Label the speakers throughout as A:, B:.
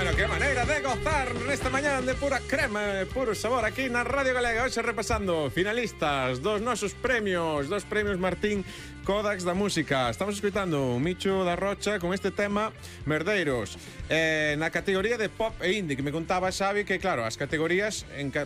A: Bueno, qué manera de gozar nesta mañá de pura crema, puro sabor aquí na Radio Galega. Hoxe repasando finalistas dos nosos premios, dos premios Martín Kodax da música. Estamos escutando un Micho da Rocha con este tema Merdeiros. Na categoría de pop e indie, que me contaba Xavi que, claro, as categorías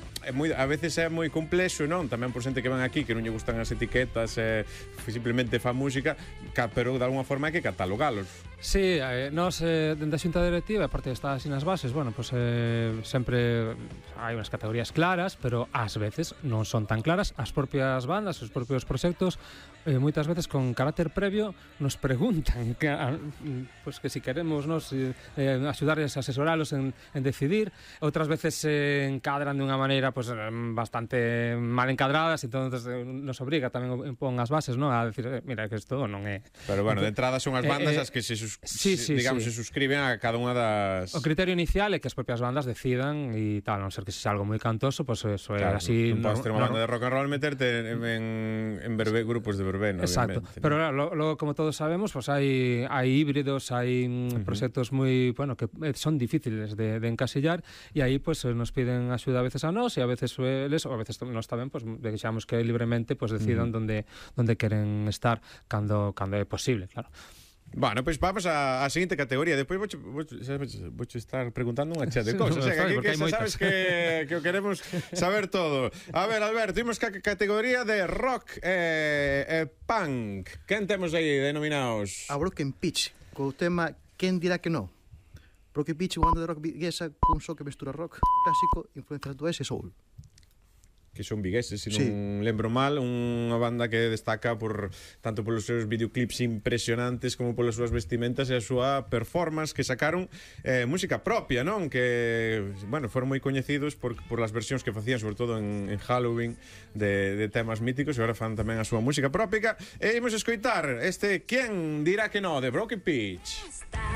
A: a veces é moi complexo, non? Tamén por xente que van aquí que non lle gustan as etiquetas, simplemente fa música, pero de alguna forma hai que catalogalos.
B: Sí, nós dende a xunta directiva, aparte de estar así nas bases, bueno, pues sempre hai unhas categorías claras, pero ás veces non son tan claras. As propias bandas, os propios proxectos, moitas veces con carácter previo nos preguntan pues que si queremos nos axudarles a asesoralos en decidir. Outras veces se encadran de unha maneira pues bastante mal encadradas, entonces nos obriga tamén pon as bases, ¿no? A decir, mira, que isto non é.
A: Pero bueno, de entrada son as bandas as que se suscriben a cada unha das...
B: O criterio inicial é que as propias bandas decidan e tal, non ser que se algo moi cantoso, pues eso é así.
A: Non podes ter unha banda de rock and roll meterte en grupos de verbena,
B: exacto,
A: obviamente.
B: Pero logo, como todos sabemos, pues hai híbridos, hai proxectos moi, bueno, que son difíciles de encasillar, e aí pues nos piden axuda a veces a nós e a veces eles, ou a veces nós tamén, pues deixamos que libremente pues decidan onde queren estar cando é posible, claro.
A: Bueno, pois vamos á seguinte categoría. Depois vouche estar preguntando unha chat de cosas. Que sabes que o queremos saber todo. A ver, Alberto, imos ca categoría de rock e punk. Quen temos aí denominados?
C: A Broken Pitch, co tema Quen dirá que no. Broken Pitch, unha banda de rock viguesa cun so que mestura rock clásico, influencias do S e soul.
A: Que son vigueses, se non lembro mal, unha banda que destaca tanto polos seus videoclips impresionantes como polas súas vestimentas e a súa performance, que sacaron música propia, non? Que, bueno, foron moi coñecidos por las versións que facían, sobre todo en Halloween, de temas míticos, e agora fan tamén a súa música propia. E imos escoitar este Quen dirá que no, de Broken Pitch.